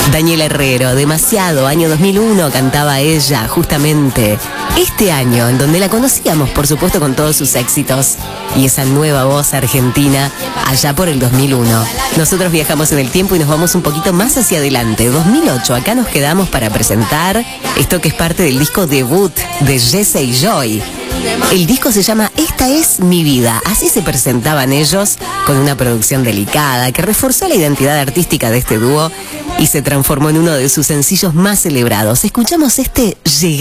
Daniela Herrero, Demasiado, año 2001, cantaba ella, justamente. Este año, en donde la conocíamos, por supuesto, con todos sus éxitos. Y esa nueva voz argentina, allá por el 2001. Nosotros viajamos en el tiempo y nos vamos un poquito más hacia adelante. 2008, acá nos quedamos para presentar esto que es parte del disco debut de Jesse y Joy. El disco se llama Esta es mi vida. Así se presentaban ellos, con una producción delicada que reforzó la identidad artística de este dúo y se transformó en uno de sus sencillos más celebrados. Escuchamos este Llegar.